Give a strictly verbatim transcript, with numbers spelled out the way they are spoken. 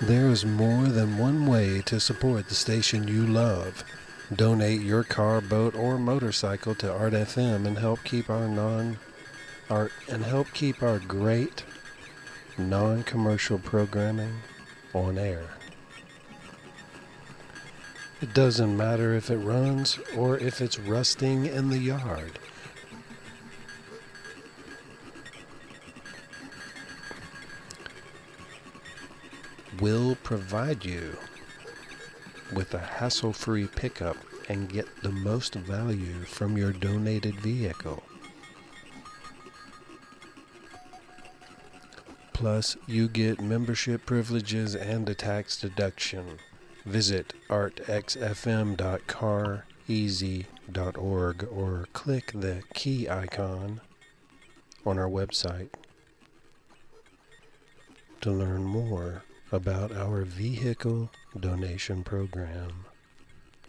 There is more than one way to support the station you love. Donate your car, boat, or motorcycle to Art F M and help keep our non our and help keep our great non-commercial programming on air. It doesn't matter if it runs or if it's rusting in the yard. We'll provide you with a hassle-free pickup and get the most value from your donated vehicle. Plus, you get membership privileges and a tax deduction. Visit art x f m dot car easy dot org or click the key icon on our website to learn more about our vehicle donation program.